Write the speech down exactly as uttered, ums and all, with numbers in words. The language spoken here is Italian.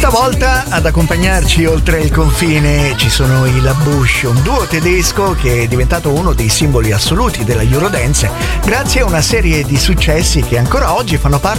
Questa volta ad accompagnarci oltre il confine ci sono i La Bouche, un duo tedesco che è diventato uno dei simboli assoluti della Eurodance grazie a una serie di successi che ancora oggi fanno parte